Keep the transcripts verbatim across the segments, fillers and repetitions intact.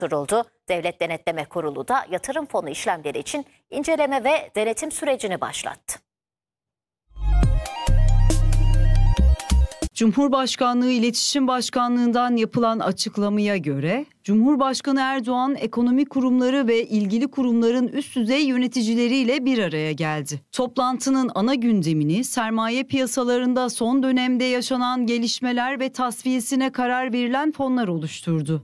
oluşturuldu. Devlet Denetleme Kurulu da yatırım fonu işlemleri için inceleme ve denetim sürecini başlattı. Cumhurbaşkanlığı İletişim Başkanlığı'ndan yapılan açıklamaya göre, Cumhurbaşkanı Erdoğan ekonomi kurumları ve ilgili kurumların üst düzey yöneticileriyle bir araya geldi. Toplantının ana gündemini sermaye piyasalarında son dönemde yaşanan gelişmeler ve tasfiyesine karar verilen fonlar oluşturdu.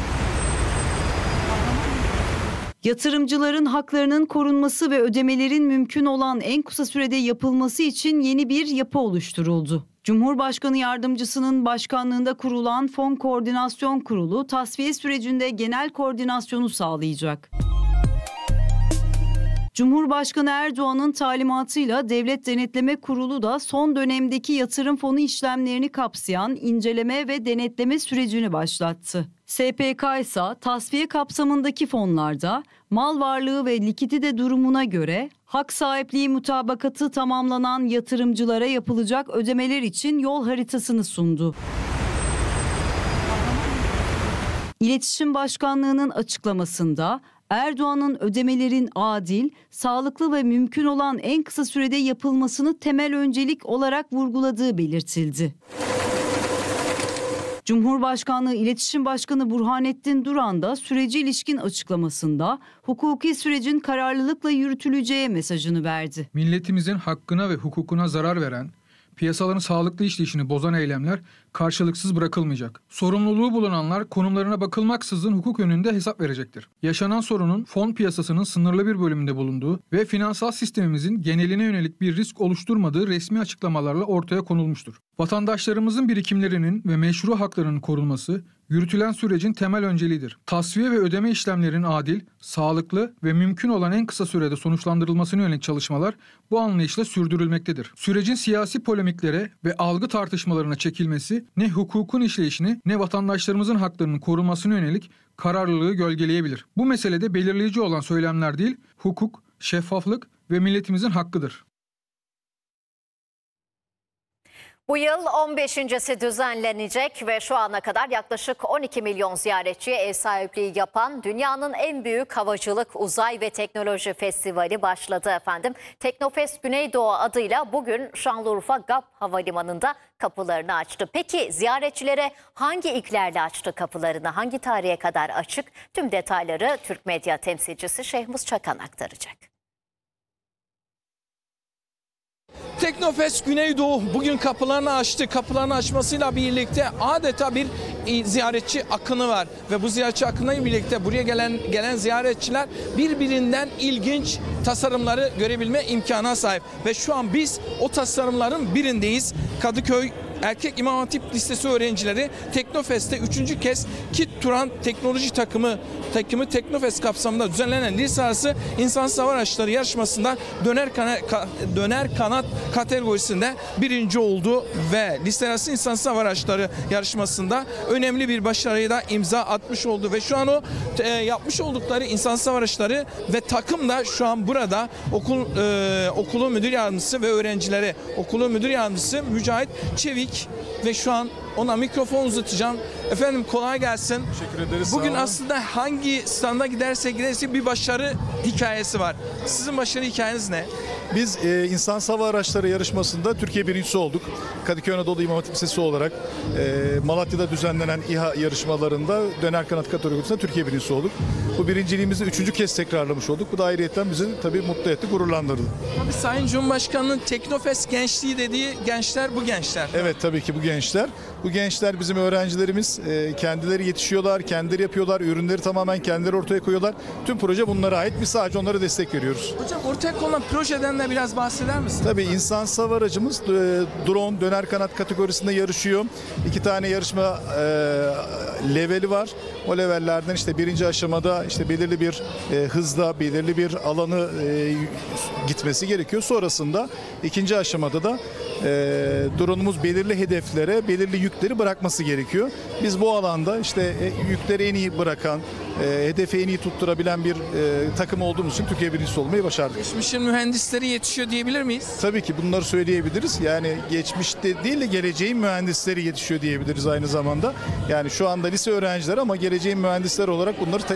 Yatırımcıların haklarının korunması ve ödemelerin mümkün olan en kısa sürede yapılması için yeni bir yapı oluşturuldu. Cumhurbaşkanı Yardımcısının başkanlığında kurulan Fon Koordinasyon Kurulu tasfiye sürecinde genel koordinasyonu sağlayacak. Cumhurbaşkanı Erdoğan'ın talimatıyla Devlet Denetleme Kurulu da son dönemdeki yatırım fonu işlemlerini kapsayan inceleme ve denetleme sürecini başlattı. S P K ise tasfiye kapsamındaki fonlarda mal varlığı ve likidite durumuna göre hak sahipliği mutabakatı tamamlanan yatırımcılara yapılacak ödemeler için yol haritasını sundu. İletişim Başkanlığı'nın açıklamasında Erdoğan'ın ödemelerin adil, sağlıklı ve mümkün olan en kısa sürede yapılmasını temel öncelik olarak vurguladığı belirtildi. Cumhurbaşkanlığı İletişim Başkanı Burhanettin Duran da sürece ilişkin açıklamasında hukuki sürecin kararlılıkla yürütüleceği mesajını verdi. Milletimizin hakkına ve hukukuna zarar veren, piyasaların sağlıklı işleyişini bozan eylemler karşılıksız bırakılmayacak. Sorumluluğu bulunanlar konumlarına bakılmaksızın hukuk önünde hesap verecektir. Yaşanan sorunun fon piyasasının sınırlı bir bölümünde bulunduğu ve finansal sistemimizin geneline yönelik bir risk oluşturmadığı resmi açıklamalarla ortaya konulmuştur. Vatandaşlarımızın birikimlerinin ve meşru haklarının korunması yürütülen sürecin temel önceliğidir. Tasfiye ve ödeme işlemlerinin adil, sağlıklı ve mümkün olan en kısa sürede sonuçlandırılmasına yönelik çalışmalar bu anlayışla sürdürülmektedir. Sürecin siyasi polemiklere ve algı tartışmalarına çekilmesi ne hukukun işleyişini ne vatandaşlarımızın haklarının korunmasına yönelik kararlılığı gölgeleyebilir. Bu meselede belirleyici olan söylemler değil, hukuk, şeffaflık ve milletimizin hakkıdır. Bu yıl on beşincisi düzenlenecek ve şu ana kadar yaklaşık on iki milyon ziyaretçiye ev sahipliği yapan dünyanın en büyük havacılık, uzay ve teknoloji festivali başladı efendim. Teknofest Güneydoğu adıyla bugün Şanlıurfa G A P Havalimanı'nda kapılarını açtı. Peki ziyaretçilere hangi ilklerle açtı kapılarını, hangi tarihe kadar açık? Tüm detayları Türk Medya temsilcisi Şehmus Çakan aktaracak. Teknofest Güneydoğu bugün kapılarını açtı. Kapılarını açmasıyla birlikte adeta bir ziyaretçi akını var. Ve bu ziyaretçi akınıyla birlikte buraya gelen gelen ziyaretçiler birbirinden ilginç tasarımları görebilme imkanına sahip. Ve şu an biz o tasarımların birindeyiz. Kadıköy Erkek İmam Hatip Lisesi öğrencileri Teknofest'te üçüncü kez Kit Turan teknoloji takımı takımı Teknofest kapsamında düzenlenen lise arası insansız hava araçları yarışmasında döner kanat, döner kanat kategorisinde birinci oldu ve lise arası insansız hava araçları yarışmasında önemli bir başarıya da imza atmış oldu ve şu an o e, yapmış oldukları insansız hava araçları ve takım da şu an burada okul e, okulun müdür yardımcısı ve öğrencileri okulun müdür yardımcısı Mücahit Çevik ve şu an ona mikrofon uzatacağım. Efendim kolay gelsin. Teşekkür ederiz. Bugün aslında hangi standa giderse giderse bir başarı hikayesi var. Sizin başarı hikayeniz ne? Biz e, insansız hava araçları yarışmasında Türkiye birincisi olduk. Kadıköy Anadolu İmam Hatip Lisesi olarak e, Malatya'da düzenlenen İHA yarışmalarında döner kanat kategorisinde Türkiye birincisi olduk. Bu birinciliğimizi üçüncü kez tekrarlamış olduk. Bu da ayrıyetten bizi tabii mutlu etti, gururlandırdı. Tabii Sayın Cumhurbaşkanı'nın Teknofest gençliği dediği gençler bu gençler. Evet tabii ki bu gençler. Bu gençler bizim öğrencilerimiz. E, kendileri yetişiyorlar, kendileri yapıyorlar, ürünleri tamamen kendileri ortaya koyuyorlar. Tüm proje bunlara ait. Biz sadece onlara destek veriyoruz. Hocam ortaya konulan projeden de biraz bahseder misiniz? Tabii insansız hava aracımız e, drone, döner kanat kategorisinde yarışıyor. İki tane yarışma e, leveli var. O levellerden işte birinci aşamada işte belirli bir e, hızda, belirli bir alanı e, gitmesi gerekiyor. Sonrasında ikinci aşamada da e, drone'umuz belirli hedeflere, belirli yükleri bırakması gerekiyor. Biz bu alanda işte e, yükleri en iyi bırakan, e, hedefe en iyi tutturabilen bir e, takım olduğumuz için Türkiye birincisi olmayı başardık. Geçmişin mühendisleri yetişiyor diyebilir miyiz? Tabii ki bunları söyleyebiliriz. Yani geçmişte değil de geleceğin mühendisleri yetişiyor diyebiliriz aynı zamanda. Yani şu anda lise öğrencileri ama geleceğin mühendisleri olarak bunları